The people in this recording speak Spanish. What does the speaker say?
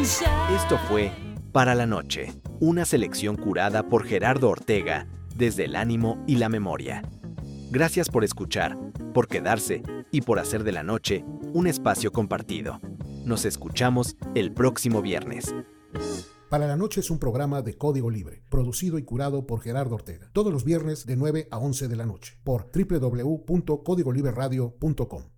Esto fue Para la Noche, una selección curada por Gerardo Ortega desde el ánimo y la memoria. Gracias por escuchar, por quedarse y por hacer de la noche un espacio compartido. Nos escuchamos el próximo viernes. Para la Noche es un programa de Código Libre, producido y curado por Gerardo Ortega. Todos los viernes de 9 a 11 de la noche, por www.codigolibreradio.com.